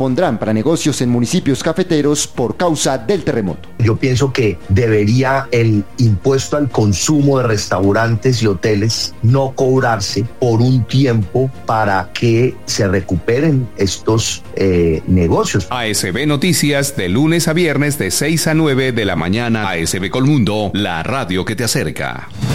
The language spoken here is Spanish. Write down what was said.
propondrán para negocios en municipios cafeteros por causa del terremoto. Yo pienso que debería el impuesto al consumo de restaurantes y hoteles no cobrarse por un tiempo para que se recuperen estos negocios. ASB Noticias, de lunes a viernes de 6 a 9 de la mañana. ASB Colmundo, la radio que te acerca.